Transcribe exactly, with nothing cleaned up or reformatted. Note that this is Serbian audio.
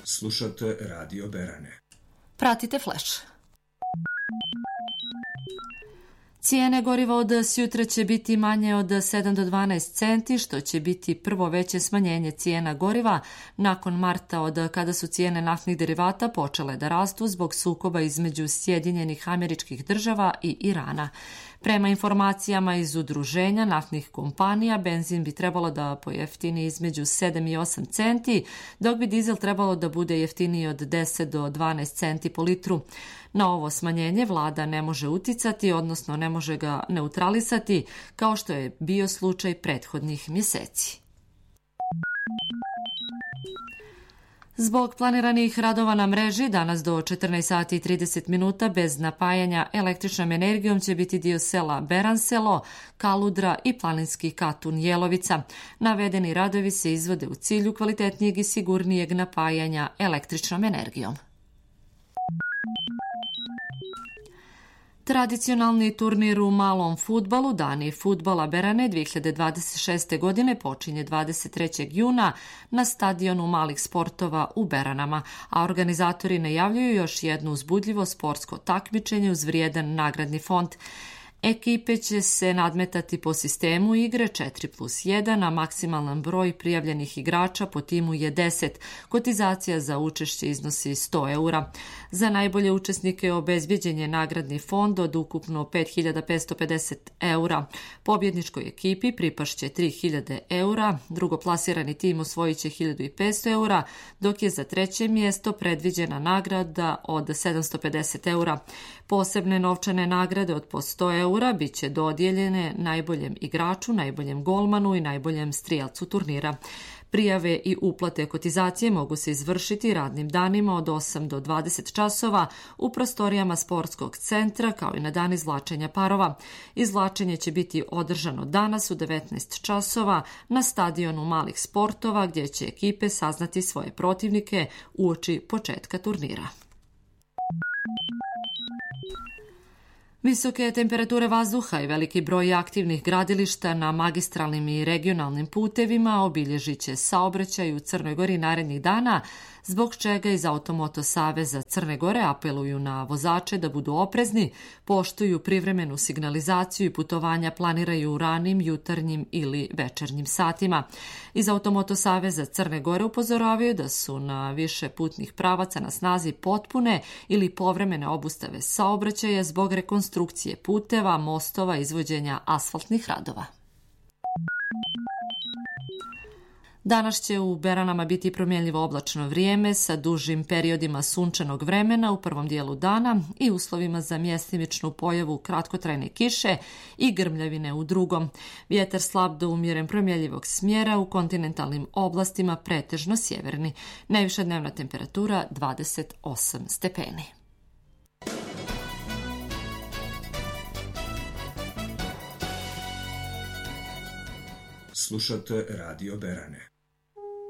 Slušate Radio Berane. Pratite Flash. Cijene goriva od sjutra će biti manje od sedam do dvanaest centi, što će biti prvo veće smanjenje cijena goriva nakon marta, od kada su cijene naftnih derivata počele da rastu zbog sukoba između Sjedinjenih Američkih Država i Irana. Prema informacijama iz udruženja naftnih kompanija, benzin bi trebalo da pojeftini između sedam i osam centi, dok bi dizel trebalo da bude jeftiniji od deset do dvanaest centi po litru. Na ovo smanjenje vlada ne može uticati, odnosno ne može ga neutralisati, kao što je bio slučaj prethodnih mjeseci. Zbog planiranih radova na mreži, danas do četrnaest sati i trideset minuta bez napajanja električnom energijom će biti dio sela Beranselo, Kaludra i planinski Katun Jelovica. Navedeni radovi se izvode u cilju kvalitetnijeg i sigurnijeg napajanja električnom energijom. Tradicionalni turnir u malom fudbalu, Dani fudbala Berane dve hiljade dvadeset šeste. godine počinje dvadeset trećeg juna na stadionu malih sportova u Beranama, a organizatori najavljuju još jedno uzbudljivo sportsko takmičenje uz vrijedan nagradni fond. Ekipe će se nadmetati po sistemu igre četiri plus jedan, a maksimalan broj prijavljenih igrača po timu je deset. Kotizacija za učešće iznosi sto eura. Za najbolje učesnike obezbjeđen je nagradni fond od ukupno pet hiljada petsto pedeset eura. Pobjedničkoj ekipi pripašće tri hiljade eura, drugoplasirani tim osvojit će hiljadu petsto eura, dok je za treće mjesto predviđena nagrada od sedamsto pedeset eura. Posebne novčane nagrade od po sto eura bit će dodijeljene najboljem igraču, najboljem golmanu i najboljem strijelcu turnira. Prijave i uplate kotizacije mogu se izvršiti radnim danima od osam do dvadeset časova u prostorijama sportskog centra, kao i na dan izvlačenja parova. Izvlačenje će biti održano danas u devetnaest časova na stadionu malih sportova, gdje će ekipe saznati svoje protivnike uoči početka turnira. Visoke temperature vazduha i veliki broj aktivnih gradilišta na magistralnim i regionalnim putevima obilježit će saobraćaj u Crnoj Gori narednih dana, zbog čega iz Automoto Saveza Crne Gore apeluju na vozače da budu oprezni, poštuju privremenu signalizaciju i putovanja planiraju u ranim, jutarnjim ili večernjim satima. Iz Automoto Saveza Crne Gore upozoravaju da su na više putnih pravaca na snazi potpune ili povremene obustave saobraćaja zbog rekonstrukcije puteva, mostova i izvođenja asfaltnih radova. Danas će u Beranama biti promjenljivo oblačno vrijeme sa dužim periodima sunčanog vremena u prvom dijelu dana i uslovima za mjestimičnu pojavu kratkotrajne kiše i grmljavine u drugom. Vjetar slab do umjeren promjenljivog smjera, u kontinentalnim oblastima pretežno sjeverni. Najviša dnevna temperatura dvadeset osam stepeni. Slušate Radio Berane.